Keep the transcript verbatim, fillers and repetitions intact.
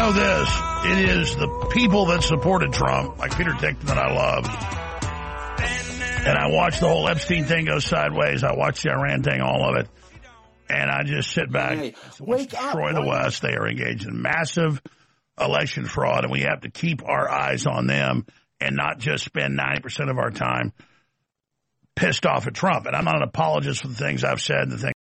know this. It is the people that supported Trump, like Peter Tick, that I love. And I watched the whole Epstein thing go sideways. I watched the Iran thing, all of it. And I just sit back. Hey, Wake destroy up, the West. They are engaged in massive election fraud, and we have to keep our eyes on them and not just spend ninety percent of our time pissed off at Trump. And I'm not an apologist for the things I've said and the things